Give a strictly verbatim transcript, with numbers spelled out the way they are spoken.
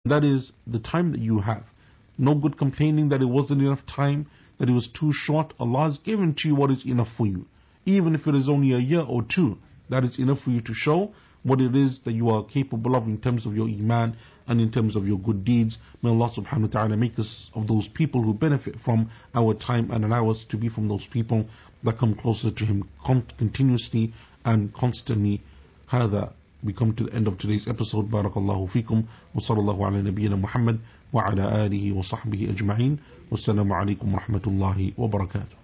That is the time that you have. No good complaining that it wasn't enough time, that it was too short. Allah has given to you what is enough for you. Even if it is only a year or two, that is enough for you to show what it is that you are capable of in terms of your iman and in terms of your good deeds. May Allah subhanahu wa ta'ala make us of those people who benefit from our time and allow us to be from those people that come closer to Him continuously and constantly. هذا We come to the end of today's episode. Barakallahu fikum wa sallallahu ala nabiyyina Muhammad wa ala alihi wa sahbihi ajma'in. Wassalamu alaikum wa rahmatullahi wa barakatuh.